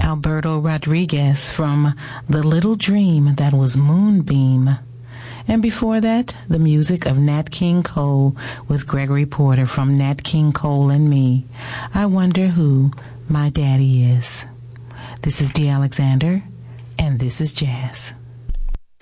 Alberto Rodriguez from The Little Dream That Was Moonbeam. And before that, the music of Nat King Cole with Gregory Porter from Nat King Cole and Me. I Wonder Who My Daddy Is. This is Dee Alexander, and this is Jazz.